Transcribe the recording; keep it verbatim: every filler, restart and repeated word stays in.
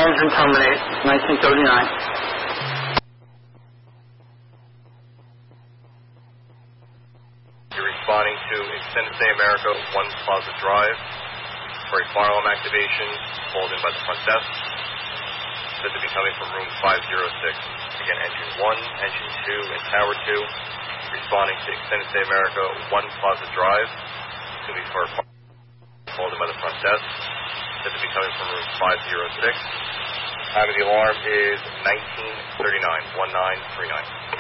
engine terminate, nineteen thirty-nine. You're responding to Extended Stay America, one Plaza Drive. For a fire alarm activation, called in by the front desk. Said to be coming from room five oh six. Again, engine one, engine two, and tower two. Responding to Extended Stay America, one Plaza Drive. It's going to be for a fire alarm called in by the front desk. Said to be coming from room five oh six. Time of the alarm is nineteen thirty-nine, nineteen thirty-nine.